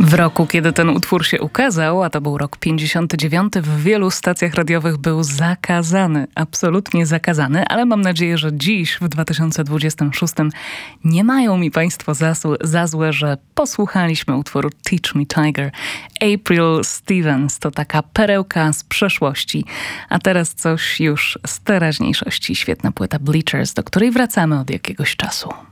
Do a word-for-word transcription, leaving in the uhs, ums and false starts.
W roku, kiedy ten utwór się ukazał, a to był rok pięćdziesiąty dziewiąty, w wielu stacjach radiowych był zakazany, absolutnie zakazany, ale mam nadzieję, że dziś, w dwa tysiące dwudziestym szóstym, nie mają mi państwo za, za złe, że posłuchaliśmy utworu Teach Me Tiger. April Stevens to taka perełka z przeszłości, a teraz coś już z teraźniejszości. Świetna płyta Bleachers, do której wracamy od jakiegoś czasu.